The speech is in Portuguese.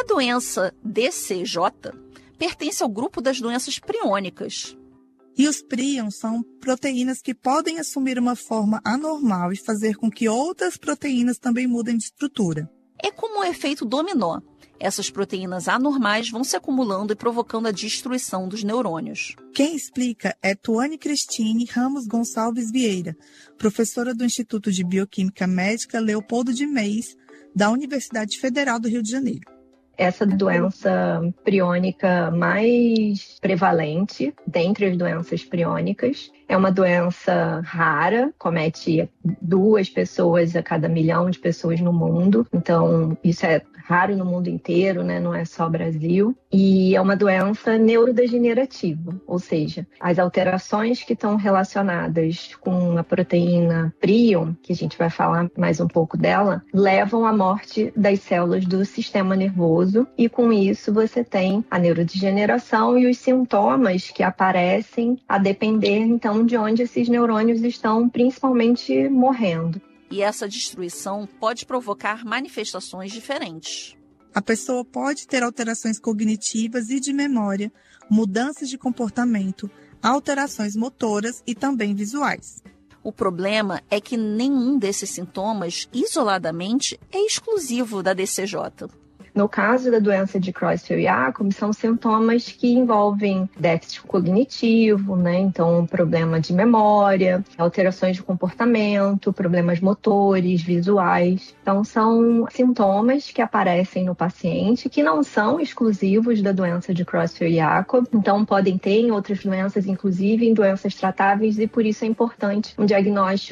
A doença DCJ pertence ao grupo das doenças priônicas. E os prions são proteínas que podem assumir uma forma anormal e fazer com que outras proteínas também mudem de estrutura. É como um efeito dominó. Essas proteínas anormais vão se acumulando e provocando a destruição dos neurônios. Quem explica é Tuane Cristine Ramos Gonçalves Vieira, professora do Instituto de Bioquímica Médica Leopoldo de Meis, da Universidade Federal do Rio de Janeiro. Essa doença priônica mais prevalente dentre as doenças priônicas. É uma doença rara, comete 2 pessoas a cada 1 milhão de pessoas no mundo. Então, isso é raro no mundo inteiro, né? Não é só Brasil. E é uma doença neurodegenerativa, ou seja, as alterações que estão relacionadas com a proteína prion, que a gente vai falar mais um pouco dela, levam à morte das células do sistema nervoso e com isso você tem a neurodegeneração e os sintomas que aparecem a depender então de onde esses neurônios estão principalmente morrendo. E essa destruição pode provocar manifestações diferentes. A pessoa pode ter alterações cognitivas e de memória, mudanças de comportamento, alterações motoras e também visuais. O problema é que nenhum desses sintomas, isoladamente, é exclusivo da DCJ. No caso da doença de Creutzfeldt-Jakob, são sintomas que envolvem déficit cognitivo, né? Então, problema de memória, alterações de comportamento, problemas motores, visuais. Então, são sintomas que aparecem no paciente que não são exclusivos da doença de Creutzfeldt-Jakob. Então, podem ter em outras doenças, inclusive em doenças tratáveis, e por isso é importante um diagnóstico